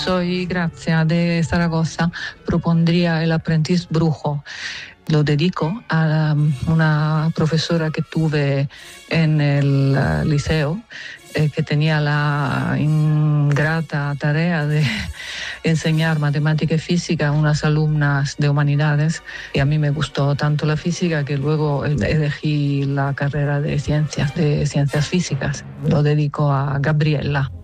Soy Grazia de Zaragoza. Propondría El aprendiz brujo. Lo dedico a una profesora que tuve en el liceo, que tenía la ingrata tarea de enseñar matemática y física a unas alumnas de humanidades, y a mí me gustó tanto la física que luego elegí la carrera de ciencias físicas. Lo dedico a Gabriela.